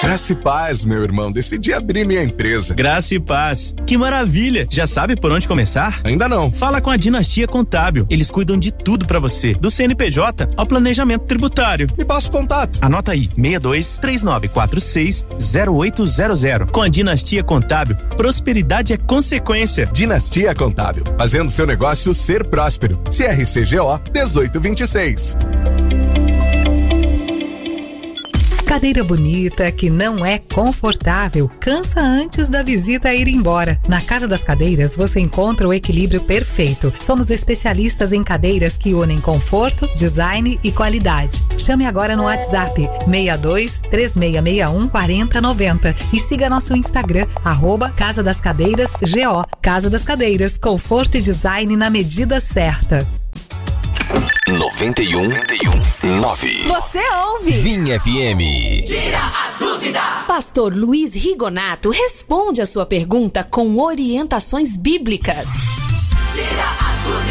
Graça e paz, meu irmão. Decidi abrir minha empresa. Graça e paz. Que maravilha. Já sabe por onde começar? Ainda não. Fala com a Dinastia Contábil. Eles cuidam de tudo pra você, do CNPJ ao planejamento tributário. Me passa o contato. Anota aí, 62-3946-0800. Com a Dinastia Contábil, prosperidade é consequência. Dinastia Contábil, fazendo seu negócio ser próspero. CRCGO 1826. Cadeira bonita que não é confortável, cansa antes da visita ir embora. Na Casa das Cadeiras você encontra o equilíbrio perfeito. Somos especialistas em cadeiras que unem conforto, design e qualidade. Chame agora no WhatsApp 62-3661-4090 e siga nosso Instagram, @Casa das Cadeiras GO. Casa das Cadeiras, conforto e design na medida certa. 91.9. Você ouve Vinha FM. Tira a dúvida. Pastor Luiz Rigonato responde a sua pergunta com orientações bíblicas. Tira a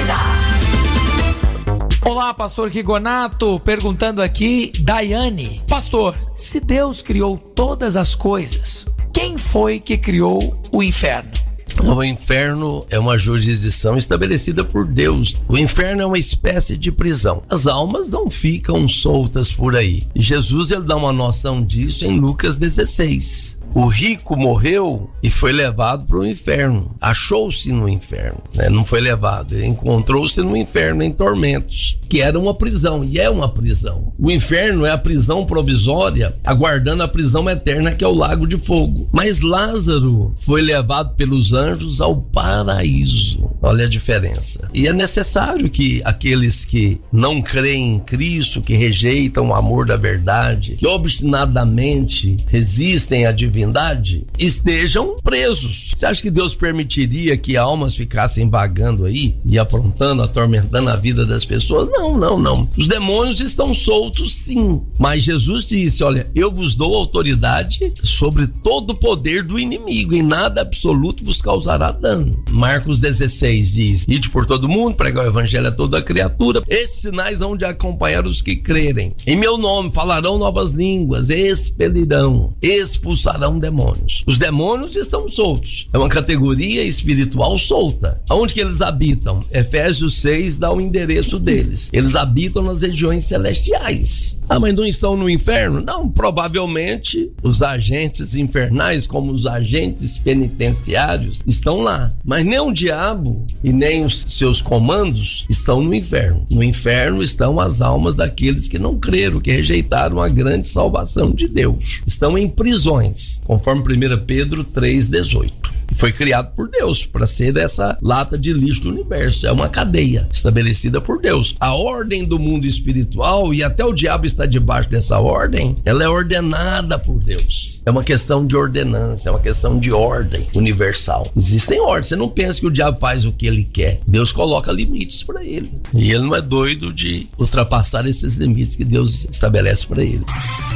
dúvida. Olá, pastor Rigonato, perguntando aqui, Daiane. Pastor, se Deus criou todas as coisas, quem foi que criou o inferno? O inferno é uma jurisdição estabelecida por Deus. O inferno é uma espécie de prisão. As almas não ficam soltas por aí. E Jesus ele dá uma noção disso em Lucas 16. O rico morreu e foi levado para o inferno. Achou-se no inferno, né? Não foi levado, ele encontrou-se no inferno em tormentos, que era uma prisão, e é uma prisão. O inferno é a prisão provisória, aguardando a prisão eterna, que é o lago de fogo. Mas Lázaro foi levado pelos anjos ao paraíso. Olha a diferença. E é necessário que aqueles que não creem em Cristo, que rejeitam o amor da verdade, que obstinadamente resistem à divindade, estejam presos. Você acha que Deus permitiria que almas ficassem vagando aí e aprontando, atormentando a vida das pessoas? Não. Os demônios estão soltos, sim. Mas Jesus disse, olha, eu vos dou autoridade sobre todo o poder do inimigo, e nada absoluto vos causará dano. Marcos 16 diz, ide por todo mundo, pregar o evangelho a toda criatura. Esses sinais hão de acompanhar os que crerem. Em meu nome falarão novas línguas, expelirão, expulsarão demônios. Os demônios estão soltos. É uma categoria espiritual solta. Aonde que eles habitam? Efésios 6 dá o endereço deles. Eles habitam nas regiões celestiais. Ah, mas não estão no inferno? Não, provavelmente os agentes infernais, como os agentes penitenciários, estão lá. Mas nem o diabo e nem os seus comandos estão no inferno. No inferno estão as almas daqueles que não creram, que rejeitaram a grande salvação de Deus. Estão em prisões, conforme 1 Pedro 3,18. Foi criado por Deus para ser essa lata de lixo do universo. É uma cadeia estabelecida por Deus. A ordem do mundo espiritual, e até o diabo está debaixo dessa ordem, ela é ordenada por Deus. É uma questão de ordenança, é uma questão de ordem universal. Existem ordens. Você não pensa que o diabo faz o que ele quer. Deus coloca limites para ele. E ele não é doido de ultrapassar esses limites que Deus estabelece para ele.